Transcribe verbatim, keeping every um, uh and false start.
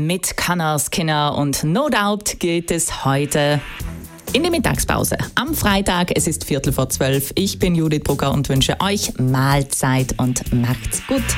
mit Kanner, Skinner und No Doubt geht es heute in die Mittagspause. Am Freitag, es ist Viertel vor zwölf. Ich bin Judith Brugger und wünsche euch Mahlzeit und macht's gut.